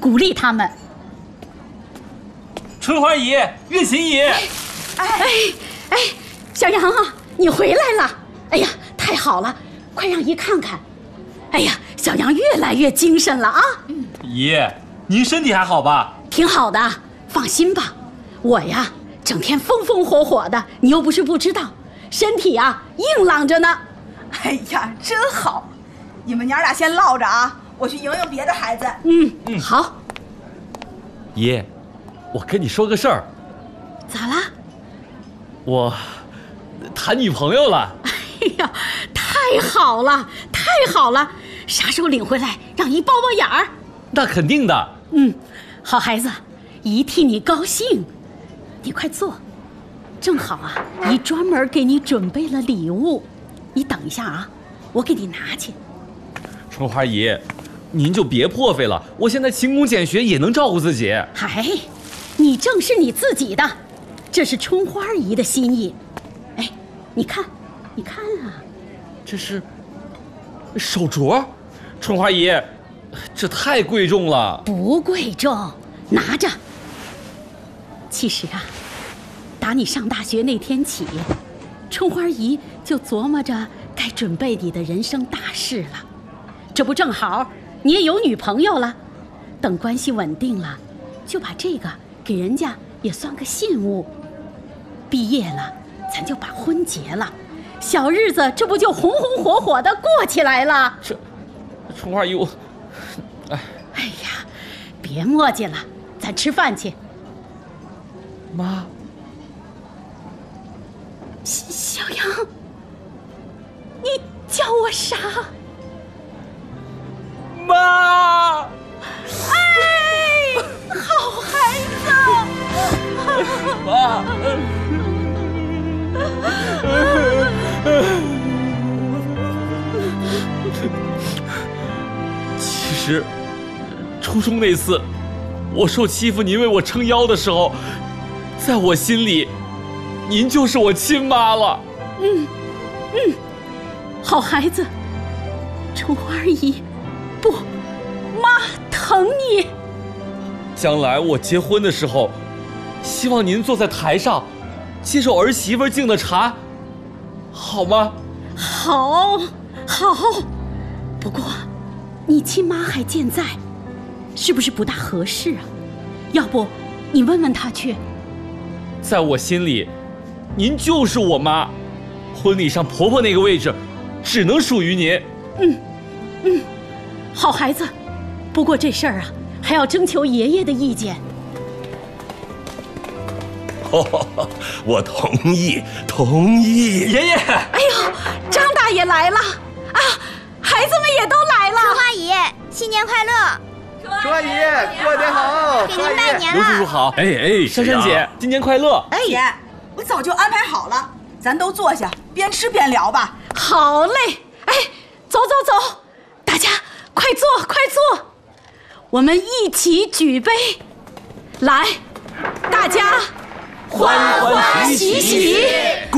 鼓励他们。 春花姨、月琴姨， 小杨啊，你回来了！哎呀，太好了，快让姨看看。哎呀，小杨越来越精神了啊！ 姨，您身体还好吧？ 挺好的，放心吧。我呀，整天风风火火的，你又不是不知道，身体啊硬朗着呢。 哎呀，真好！你们娘俩先唠着啊，我去迎迎别的孩子。 好。 姨，我跟你说个事儿。 咋啦？ 我谈女朋友了。 哎呀，太好了，太好了！啥时候领回来，让姨包包眼儿？ 那肯定的。 好孩子，姨替你高兴。你快坐，正好啊，姨专门给你准备了礼物。你等一下啊，我给你拿去。 春花姨，您就别破费了，我现在勤工俭学也能照顾自己。 哎，你正是你自己的，这是春花姨的心意。哎，你看啊， 这是手镯，春花姨，这太贵重了。 不贵重，拿着。其实啊，打你上大学那天起，春花姨就琢磨着该准备你的人生大事了。这不正好你也有女朋友了，等关系稳定了，就把这个给人家也算个信物。毕业了，咱就把婚结了，小日子这不就红红火火的过起来了？ 春花姨， 哎呀，别磨叽了，咱吃饭去。 妈， 小杨，你叫我啥？ 妈！ 哎，好孩子！ 妈！其实，初中那次，我受欺负，您为我撑腰的时候，在我心里，您就是我亲妈了。 好孩子，春花姨，不，妈疼你。 将来我结婚的时候，希望您坐在台上，接受儿媳妇敬的茶，好吗？ 好。不过，你亲妈还健在，是不是不大合适啊？要不，你问问她去。 在我心里，您就是我妈，婚礼上婆婆那个位置，只能属于您。 好孩子，不过这事儿啊，还要征求爷爷的意见。 我同意。 爷爷， 哎呦，张大爷来了啊！孩子们也都来了。 春花姨，新年快乐！ 春花姨过年好， 给您拜年刘叔叔了。 好。 哎， 珊珊姐，今年快乐。 姐，我早就安排好了，咱都坐下，边吃边聊吧。 好嘞，哎，走，大家快坐，我们一起举杯，来，大家欢欢喜喜。